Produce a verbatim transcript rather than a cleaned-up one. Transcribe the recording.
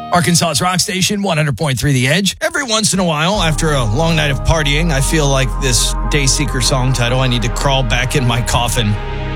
Arkansas's rock station, one hundred point three The Edge. Every once in a while, after a long night of partying, I feel like this Dayseeker song title, I need to crawl back in my coffin